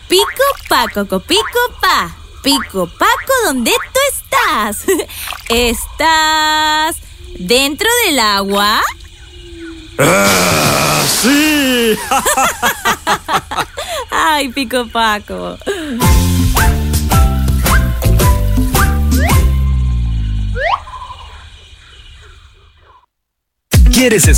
Pico Paco, copico pa. Pico Paco, ¿dónde tú estás? ¿Estás dentro del agua? ¡Sí! Ay, Pico Paco. ¿Quieres